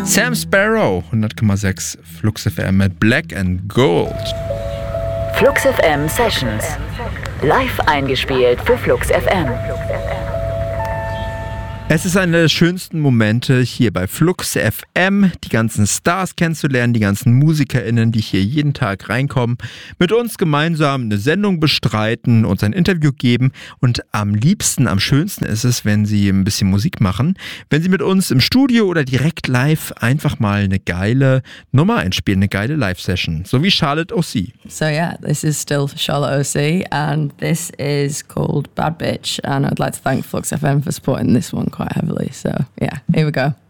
Sam Sparrow, 100,6 Flux FM mit Black and Gold. Flux FM Sessions. Live eingespielt für Flux FM. Es ist einer der schönsten Momente hier bei Flux FM, die ganzen Stars kennenzulernen, die ganzen MusikerInnen, die hier jeden Tag reinkommen, mit uns gemeinsam eine Sendung bestreiten, uns ein Interview geben und am liebsten, am schönsten ist es, wenn sie ein bisschen Musik machen, wenn sie mit uns im Studio oder direkt live einfach mal eine geile Nummer einspielen, eine geile Live-Session, so wie Charlotte O.C. So yeah, this is still Charlotte O.C. and this is called Bad Bitch, and I'd like to thank Flux FM for supporting this one quite heavily. So yeah, here we go.